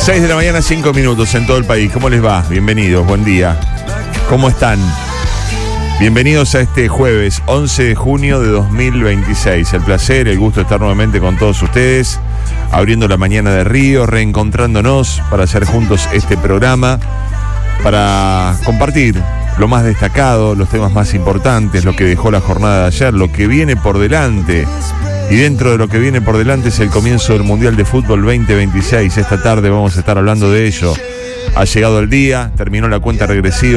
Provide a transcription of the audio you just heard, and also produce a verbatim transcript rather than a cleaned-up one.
seis de la mañana, cinco minutos en todo el país. ¿Cómo les va? Bienvenidos, buen día. ¿Cómo están? Bienvenidos a este jueves once de junio de dos mil veintiséis. El placer, el gusto de estar nuevamente con todos ustedes, abriendo la mañana de Río, reencontrándonos para hacer juntos este programa, para compartir lo más destacado, los temas más importantes, lo que dejó la jornada de ayer, lo que viene por delante. Y dentro de lo que viene por delante es el comienzo del Mundial de Fútbol veinte veintiséis. Esta tarde vamos a estar hablando de ello. Ha llegado el día, terminó la cuenta regresiva.